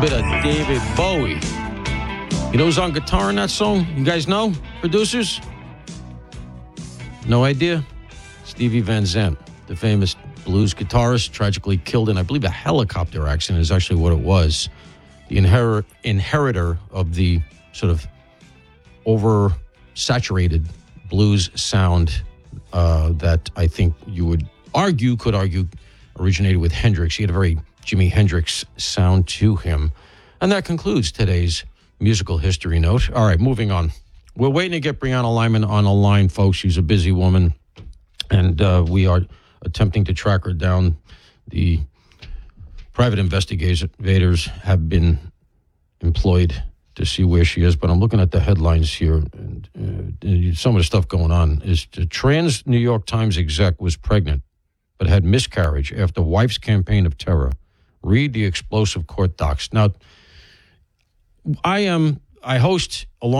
bit of David Bowie. You know who's on guitar in that song? You guys know? Producers? No idea? Stevie Van Zandt, the famous blues guitarist, tragically killed in, I believe, a helicopter accident is actually what it was. The inheritor of the sort of oversaturated blues sound that I think could argue, originated with Hendrix. He had a very Jimi Hendrix sound to him. And that concludes today's musical history note. All right, moving on. We're waiting to get Brianna Lyman on a line, folks. She's a busy woman, and we are attempting to track her down. The private investigators have been employed to see where she is, but I'm looking at the headlines here, and some of the stuff going on is the trans New York Times exec was pregnant, but had miscarriage after wife's campaign of terror. Read the explosive court docs. Now, I host along